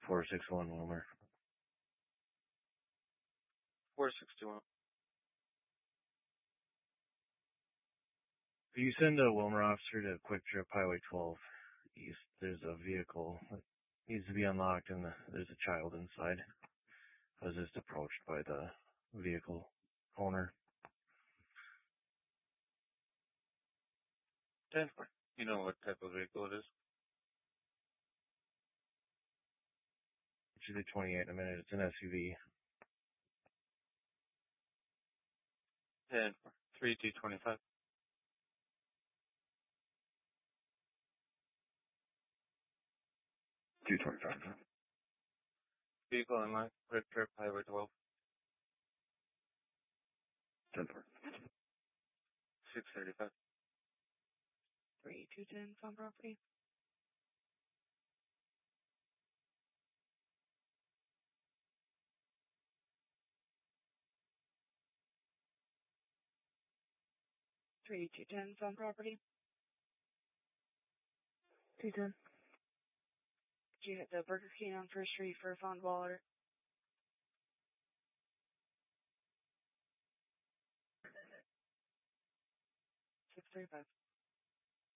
461 Wilmer. 461. If you send a Wilmer officer to Quick Trip Highway 12 East, there's a vehicle that needs to be unlocked and there's a child inside. I was just approached by the vehicle owner. 10. You know what type of vehicle it is? It's usually 28 in a minute. It's an SUV. 10. 3225. $225. Vehicle unlocked. Quick Trip Highway 12. 10. 635. 3210 on property. 3210 on property. 210. Did you hit the Burger King on First Street for a found wallet? 635.